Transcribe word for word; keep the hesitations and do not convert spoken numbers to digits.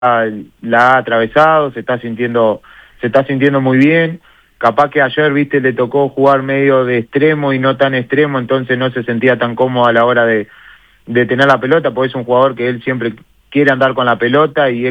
la ha atravesado, se está sintiendo, se está sintiendo muy bien. Capaz que ayer, viste, le tocó jugar medio de extremo y no tan extremo, entonces no se sentía tan cómodo a la hora de, de tener la pelota, porque es un jugador que él siempre quiere andar con la pelota y